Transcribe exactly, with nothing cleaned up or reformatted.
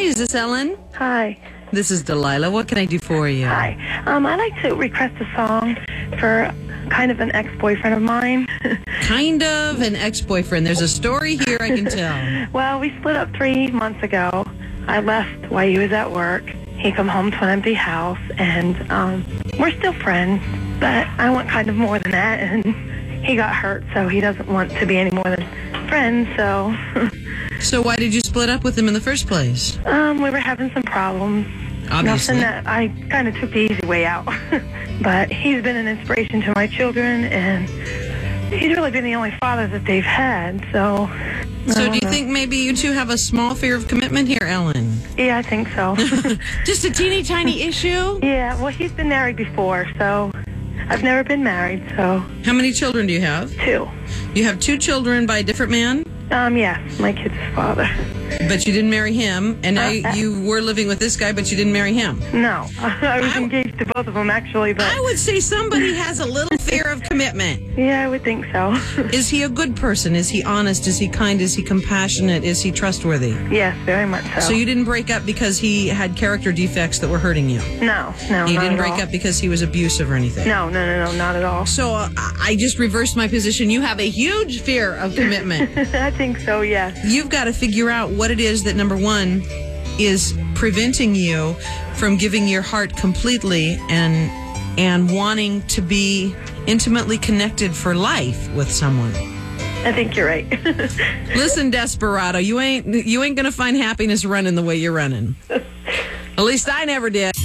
is this Ellen? Hi. This is Delilah. What can I do for you? Hi. Um, I'd like to request a song for kind of an ex-boyfriend of mine. Kind of an ex-boyfriend. There's a story here I can tell. Well, we split up three months ago. I left while he was at work. He come home to an empty house, and um, we're still friends, but I want kind of more than that, and he got hurt, so he doesn't want to be any more than friends, so... So why did you split up with him in the first place? um, we were having some problems. Obviously. Nothing that I kind of took the easy way out. But he's been an inspiration to my children, and he's really been the only father that they've had, so... So do you know. think maybe you two have a small fear of commitment here, Ellen? Yeah, I think so. Just a teeny tiny issue? Yeah, well, he's been married before, so I've never been married, so... How many children do you have? Two. You have two children by a different man? Um, yes, my kid's father. But you didn't marry him, and now Uh, uh, you were living with this guy, but you didn't marry him. No, I was I- engaged to both of them, actually, but... I would say somebody has a little fear of commitment. Yeah, I would think so. Is he a good person? Is he honest? Is he kind? Is he compassionate? Is he trustworthy? Yes, very much so. So you didn't break up because he had character defects that were hurting you? No, no, You not didn't at break all. up because he was abusive or anything? No, no, no, no, not at all. So uh, I just reversed my position. You have a huge fear of commitment. I think so, yes. You've got to figure out what it is that, number one, is preventing you from giving your heart completely and and wanting to be intimately connected for life with someone. I think you're right. Listen, Desperado, you ain't you ain't gonna find happiness running the way you're running. At least I never did.